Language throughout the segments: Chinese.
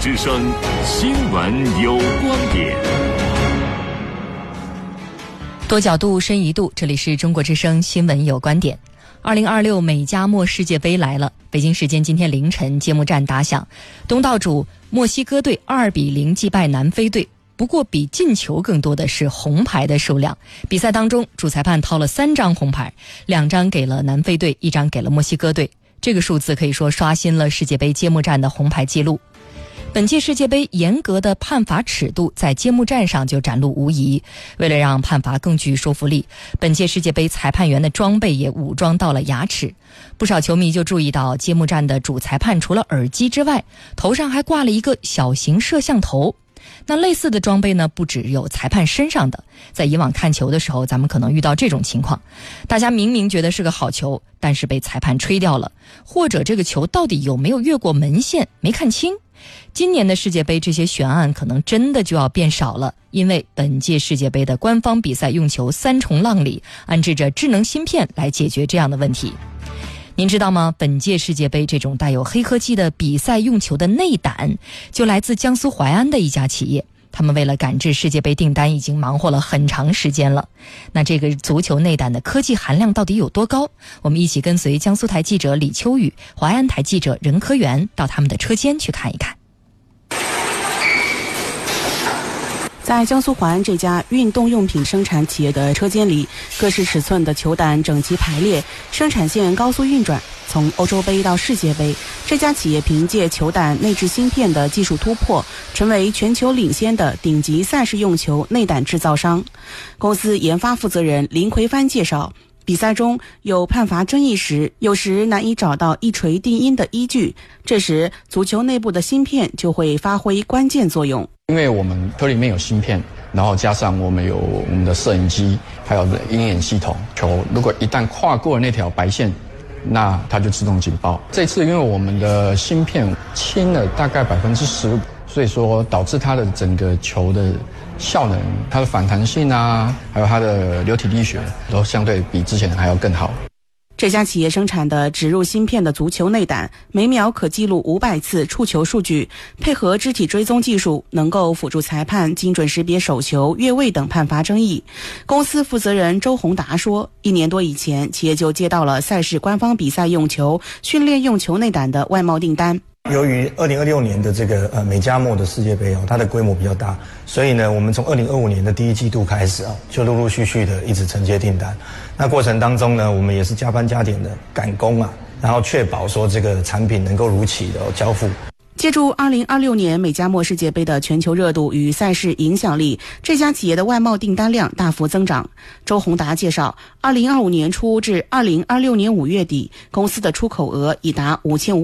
之声新闻有观点， 多角度深一度，这里是中国之声新闻有观点。2026美加墨世界杯来了，北京时间今天凌晨揭幕战打响，东道主墨西哥队2-0击败南非队。不过比进球更多的是红牌的数量。比赛当中，主裁判掏了3张红牌，2张给了南非队，1张给了墨西哥队。这个数字可以说刷新了世界杯揭幕战的红牌记录。本届世界杯严格的判罚尺度在揭幕战上就展露无遗。为了让判罚更具说服力，本届世界杯裁判员的装备也武装到了牙齿。不少球迷就注意到，揭幕战的主裁判除了耳机之外，头上还挂了一个小型摄像头。那类似的装备呢，不只有裁判身上的。在以往看球的时候，咱们可能遇到这种情况，大家明明觉得是个好球，但是被裁判吹掉了，或者这个球到底有没有越过门线没看清。今年的世界杯这些悬案可能真的就要变少了，因为本届世界杯的官方比赛用球3重浪里安置着智能芯片来解决这样的问题。您知道吗？本届世界杯这种带有黑科技的比赛用球的内胆就来自江苏淮安的一家企业，他们为了赶制世界杯订单已经忙活了很长时间了。那这个足球内胆的科技含量到底有多高？我们一起跟随江苏台记者李秋雨、淮安台记者任科元到他们的车间去看一看。 在江苏淮安这家运动用品生产企业的车间里，各式尺寸的球胆整齐排列，生产线高速运转。从欧洲杯到世界杯，这家企业凭借球胆内置芯片的技术突破，成为全球领先的顶级赛事用球内胆制造商。公司研发负责人林奎帆介绍，比赛中有判罚争议时，有时难以找到一锤定音的依据，这时足球内部的芯片就会发挥关键作用。 因为我们球里面有芯片，然后加上我们有我们的摄影机，还有鹰眼系统，球如果一旦跨过那条白线，那它就自动警报。这次因为我们的芯片轻了大概15%，所以说导致它的整个球的效能、它的反弹性啊，还有它的流体力学都相对比之前还要更好。 这家企业生产的植入芯片的足球内胆，每秒可记录500次触球数据，配合肢体追踪技术，能够辅助裁判精准识别手球、越位等判罚争议。公司负责人周宏达说，1年多以前，企业就接到了赛事官方比赛用球、训练用球内胆的外贸订单。 由于2026年的这个美加墨的世界杯它的规模比较大，所以呢，我们从2025年的第1季度开始就陆陆续续的一直承接订单。那过程当中呢，我们也是加班加点的赶工然后确保说这个产品能够如期的交付。 借助2026年美加墨世界杯的全球热度与赛事影响力，这家企业的外贸订单量大幅增长。周宏达介绍，2025年初至2026年5月底，公司的出口额已达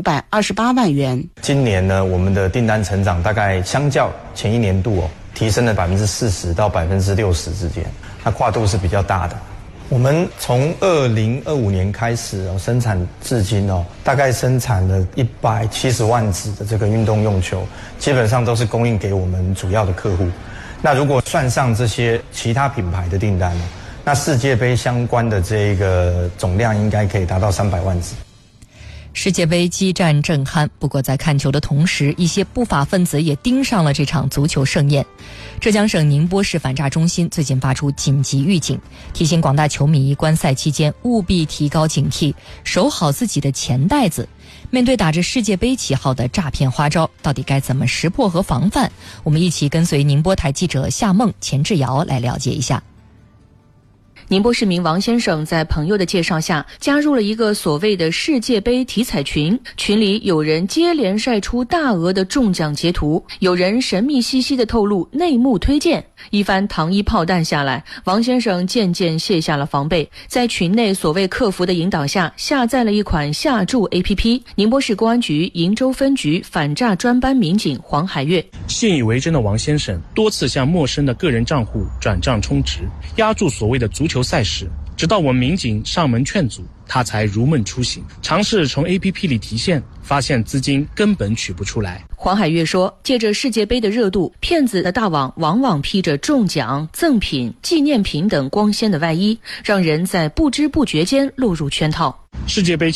5528万元。 今年呢，我们的订单成长大概相较前一年度提升了40%到60%之间，那跨度是比较大的。我们从2025年开始生产至今大概生产了170万只的这个运动用球，基本上都是供应给我们主要的客户。那如果算上这些其他品牌的订单那世界杯相关的这个总量应该可以达到300万只。 世界杯激战正酣，不过在看球的同时，一些不法分子也盯上了这场足球盛宴。浙江省宁波市反诈中心最近发出紧急预警，提醒广大球迷观赛期间务必提高警惕，守好自己的钱袋子。面对打着世界杯旗号的诈骗花招，到底该怎么识破和防范？我们一起跟随宁波台记者夏梦、钱志尧来了解一下。 宁波市民王先生在朋友的介绍下加入了一个所谓的世界杯体彩群，群里有人接连晒出大额的中奖截图，有人神秘兮兮地透露内幕推荐。一番糖衣炮弹下来，王先生渐渐卸下了防备，在群内所谓客服的引导下下载了一款下注 APP。 宁波市公安局鄞州分局反诈专班民警黄海月， 信以为真的王先生多次向陌生的个人账户转账充值，押注所谓的足球赛事，直到我们民警上门劝阻，他才如梦初醒，尝试从 APP 里提现，发现资金根本取不出来。 黄海月说，借着世界杯的热度，骗子的大网往往披着中奖、赠品、纪念品等光鲜的外衣，让人在不知不觉间落入圈套。 世界杯